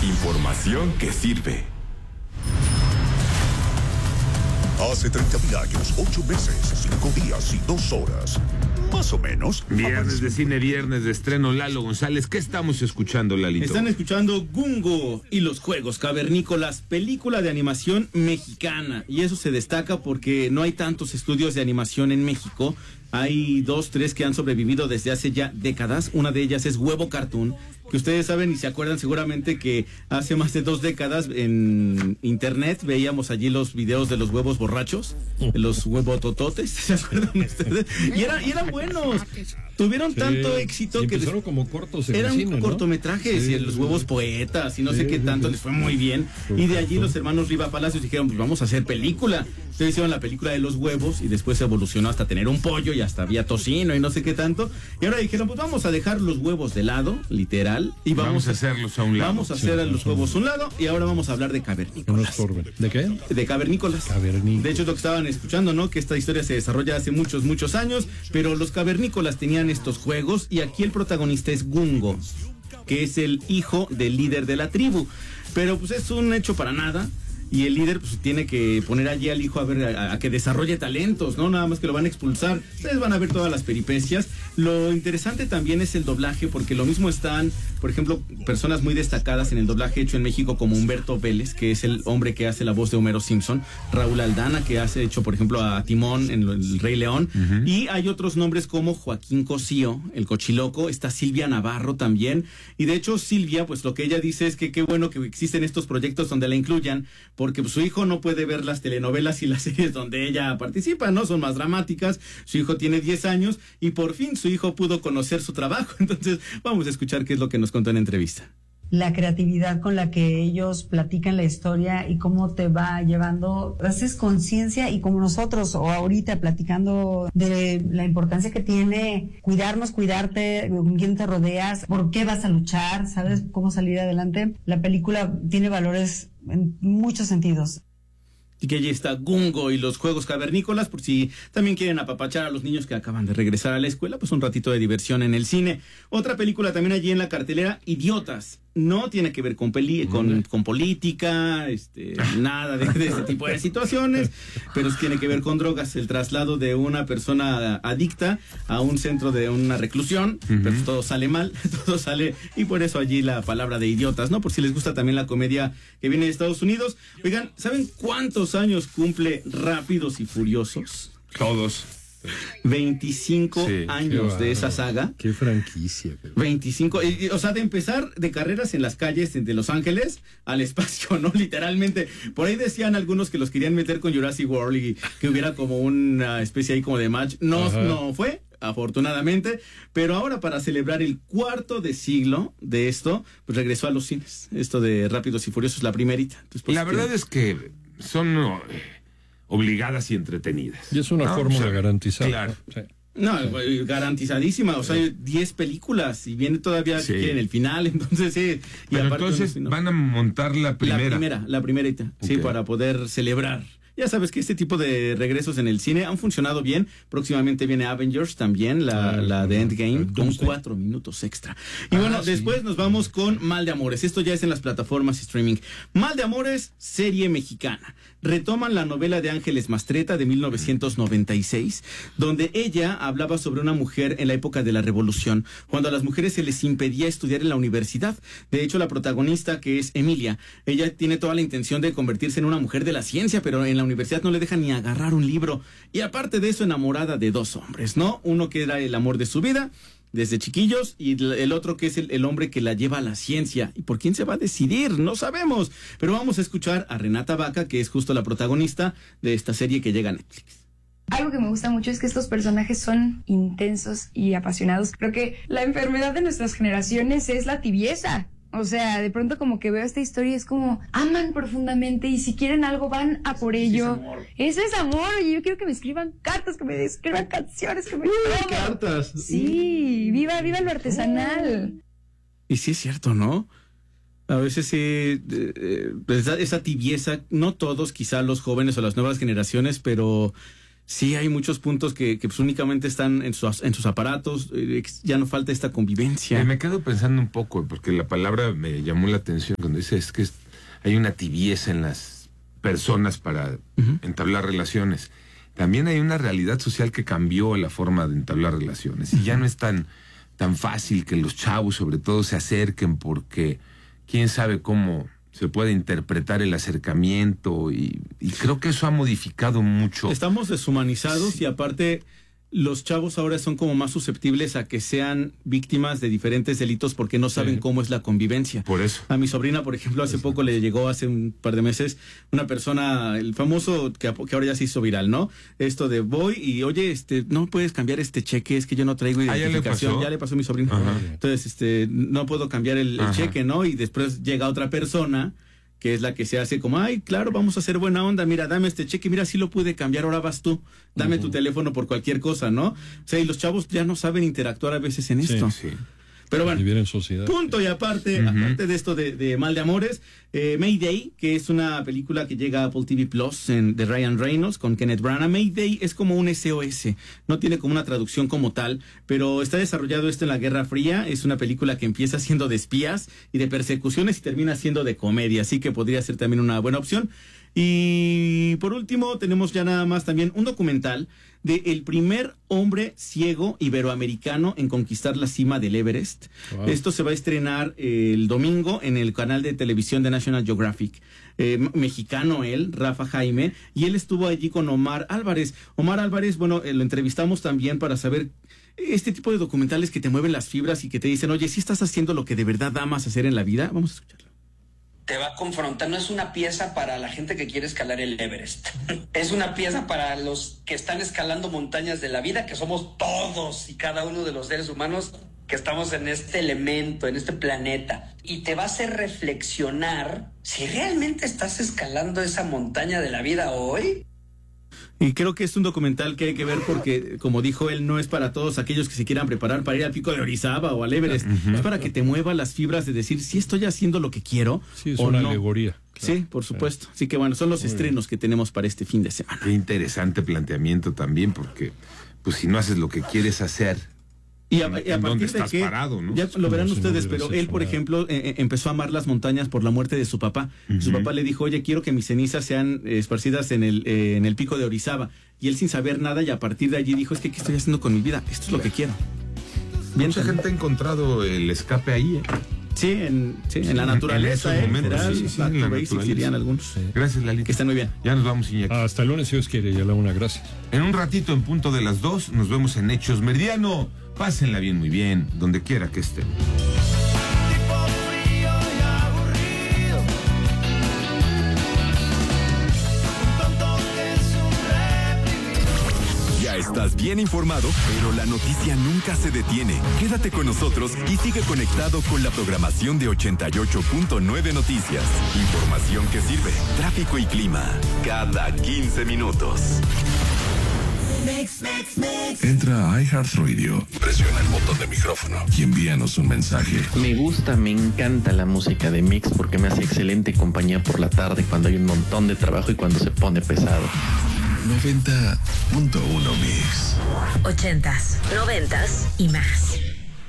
Información que sirve. Hace 30.000 años, 8 meses, 5 días y 2 horas. Más o menos. Viernes de cine, viernes de estreno. Lalo González, ¿qué estamos escuchando, Lalito? Están escuchando Gungo y los Juegos Cavernícolas, película de animación mexicana. Y eso se destaca porque no hay tantos estudios de animación en México. Hay 2, 3 que han sobrevivido desde hace ya décadas. Una de ellas es Huevo Cartoon, que ustedes saben y se acuerdan seguramente que hace más de 2 décadas en internet veíamos allí los videos de los huevos borrachos, de los huevotototes, ¿se acuerdan ustedes? Y eran buenos. Tuvieron tanto éxito y que empezaron como cortos en eran el cine, ¿no? cortometrajes, Sí, y los huevos poetas y no sé qué tanto, les fue muy bien. Huevo Y de allí Cartoon. los hermanos Riva Palacios dijeron, pues vamos a hacer película. Entonces hicieron la película de los huevos y después evolucionó hasta tener un pollo y hasta había tocino y no sé qué tanto. Y ahora dijeron, pues vamos a dejar los huevos de lado, literal, y Vamos a hacerlos a un lado. Vamos a hacer a los huevos a un lado y ahora vamos a hablar de Que no cavernícolas. estorben. ¿De qué? De cavernícolas. Cavernícolas. De hecho es lo que estaban escuchando, ¿no? Que esta historia se desarrolla hace muchos años, pero los cavernícolas tenían estos juegos y aquí el protagonista es Gungo, que es el hijo del líder de la tribu. Pero pues es un hecho para nada. Y el líder pues tiene que poner allí al hijo a que desarrolle talentos, ¿no? Nada más que lo van a expulsar. Ustedes van a ver todas las peripecias. Lo interesante también es el doblaje, porque lo mismo están, por ejemplo, personas muy destacadas en el doblaje hecho en México, como Humberto Vélez, que es el hombre que hace la voz de Homero Simpson, Raúl Aldana, que hace hecho, por ejemplo, a Timón en El Rey León, y hay otros nombres como Joaquín Cosío, el Cochiloco, está Silvia Navarro también, y de hecho Silvia, pues lo que ella dice es que qué bueno que existen estos proyectos donde la incluyan, porque pues, su hijo no puede ver las telenovelas y las series donde ella participa, ¿no? Son más dramáticas. Su hijo tiene 10 años y por fin su hijo pudo conocer su trabajo. Entonces, vamos a escuchar qué es lo que nos contó en entrevista. La creatividad con la que ellos platican la historia y cómo te va llevando, haces conciencia, y como nosotros o ahorita platicando de la importancia que tiene cuidarnos, cuidarte, con quién te rodeas, por qué vas a luchar, sabes cómo salir adelante. La película tiene valores en muchos sentidos. Y que allí está Gungo y los Juegos Cavernícolas, por si también quieren apapachar a los niños que acaban de regresar a la escuela, pues un ratito de diversión en el cine. Otra película también allí en la cartelera, Idiotas. No tiene que ver con con política, nada de ese tipo de situaciones, pero tiene que ver con drogas, el traslado de una persona adicta a un centro de una reclusión, pero todo sale mal, todo sale, y por eso allí la palabra de idiotas, ¿no? Por si les gusta también la comedia que viene de Estados Unidos. Oigan, ¿saben cuántos años cumple Rápidos y Furiosos? Todos. 25 Sí, años de esa saga. Qué franquicia. Pero... 25, o sea, de empezar de carreras en las calles de Los Ángeles al espacio, ¿no? Literalmente. Por ahí decían algunos que los querían meter con Jurassic World y que hubiera como una especie ahí como de match. No fue, afortunadamente. Pero ahora, para celebrar el 4º de siglo de esto, pues regresó a los cines. Esto de Rápidos y Furiosos, la primerita. Entonces, pues, La verdad es que son obligadas y entretenidas. Y es una fórmula garantizada. Claro. Sí. No, garantizadísima, o sea, 10 películas y viene todavía Sí. si quieren el final, entonces sí. Y Pero aparte, entonces no. van a montar la primera. La primerita, sí, Ok. para poder celebrar. Ya sabes que este tipo de regresos en el cine han funcionado bien. Próximamente viene Avengers también, la de Endgame, con 4 minutos extra. Y bueno, después nos vamos con Mal de Amores. Esto ya es en las plataformas streaming. Mal de Amores, serie mexicana. Retoman la novela de Ángeles Mastreta de 1996, donde ella hablaba sobre una mujer en la época de la Revolución, cuando a las mujeres se les impedía estudiar en la universidad. De hecho, la protagonista, que es Emilia, ella tiene toda la intención de convertirse en una mujer de la ciencia, pero en la universidad no le dejan ni agarrar un libro. Y aparte de eso, enamorada de 2 hombres, ¿no? Uno que era el amor de su vida desde chiquillos y el otro que es el hombre que la lleva a la ciencia. ¿Y por quién se va a decidir? No sabemos. Pero vamos a escuchar a Renata Vaca, que es justo la protagonista de esta serie que llega a Netflix. Algo que me gusta mucho es que estos personajes son intensos y apasionados. Creo que la enfermedad de nuestras generaciones es la tibieza. O sea, de pronto como que veo esta historia y es como aman profundamente y si quieren algo van a por ello. Eso es amor. Y yo quiero que me escriban cartas, que me escriban canciones, que me cartas. Sí, viva lo artesanal. Y sí es cierto, ¿no? A veces sí, esa tibieza, no todos, quizá los jóvenes o las nuevas generaciones, pero sí hay muchos puntos que pues únicamente están en sus aparatos, ya no falta esta convivencia. Me quedo pensando un poco, porque la palabra me llamó la atención cuando dice es que hay una tibieza en las personas para entablar relaciones. También hay una realidad social que cambió la forma de entablar relaciones y ya no es tan fácil que los chavos sobre todo se acerquen, porque quién sabe cómo se puede interpretar el acercamiento y creo que eso ha modificado mucho. Estamos deshumanizados, sí. Y aparte los chavos ahora son como más susceptibles a que sean víctimas de diferentes delitos porque no saben cómo es la convivencia. Por eso. A mi sobrina, por ejemplo, hace poco le llegó, hace un par de meses, una persona, el famoso que ahora ya se hizo viral, ¿no? Esto de voy y, oye, no puedes cambiar este cheque, es que yo no traigo identificación. Ya le pasó a mi sobrina. Ajá. Entonces, no puedo cambiar el cheque, ¿no? Y después llega otra persona que es la que se hace como, ay, claro, vamos a hacer buena onda, mira, dame este cheque, mira, sí lo pude cambiar, ahora vas tú, dame tu teléfono por cualquier cosa, ¿no? O sea, y los chavos ya no saben interactuar a veces en esto. Sí. Pero bueno, vivir en sociedad. Punto y aparte de esto de Mal de Amores, Mayday, que es una película que llega a Apple TV Plus de Ryan Reynolds con Kenneth Branagh. Mayday es como un SOS, no tiene como una traducción como tal, pero está desarrollado esto en la Guerra Fría. Es una película que empieza siendo de espías y de persecuciones y termina siendo de comedia, así que podría ser también una buena opción. Y por último tenemos ya nada más también un documental de el primer hombre ciego iberoamericano en conquistar la cima del Everest. Wow. Esto se va a estrenar el domingo en el canal de televisión de National Geographic. Mexicano él, Rafa Jaime, y él estuvo allí con Omar Álvarez. Omar Álvarez, bueno, lo entrevistamos también para saber este tipo de documentales que te mueven las fibras y que te dicen, oye, ¿sí estás haciendo lo que de verdad amas hacer en la vida? Vamos a escucharlo. Te va a confrontar, no es una pieza para la gente que quiere escalar el Everest. Es una pieza para los que están escalando montañas de la vida, que somos todos y cada uno de los seres humanos que estamos en este elemento, en este planeta. Y te va a hacer reflexionar si realmente estás escalando esa montaña de la vida hoy. Y creo que es un documental que hay que ver porque, como dijo él, no es para todos aquellos que se quieran preparar para ir al Pico de Orizaba o al Everest. Es para que te mueva las fibras de decir si estoy haciendo lo que quiero sí, es o una no. Alegoría. Claro. Sí, por supuesto. Así que bueno, son los estrenos que tenemos para este fin de semana. Qué interesante planteamiento también, porque pues si no haces lo que quieres hacer, y a partir de que parado, ¿no? ya lo verán ustedes, pero él, por ejemplo, empezó a amar las montañas por la muerte de su papá. Su papá le dijo, oye, quiero que mis cenizas sean esparcidas en el Pico de Orizaba. Y él sin saber nada, y a partir de allí dijo, es que ¿qué estoy haciendo con mi vida? Esto es lo que quiero. Bien, mucha gente ha encontrado el escape ahí, Sí, en la naturaleza, en esos momentos, en la naturaleza, dirían algunos. Sí. Gracias, Lali. Que estén muy bien. Ya nos vamos, Iñaki. Hasta el lunes, si Dios quiere, ya la una, gracias. En un ratito, en punto de las 2, nos vemos en Hechos Meridiano. Pásenla bien, muy bien, donde quiera que estén. Ya estás bien informado, pero la noticia nunca se detiene. Quédate con nosotros y sigue conectado con la programación de 88.9 Noticias. Información que sirve, tráfico y clima, cada 15 minutos. Entra a iHeartRadio, presiona el botón de micrófono y envíanos un mensaje. Me encanta la música de Mix porque me hace excelente compañía por la tarde cuando hay un montón de trabajo y cuando se pone pesado. 90.1 Mix. 80s, 90s y más.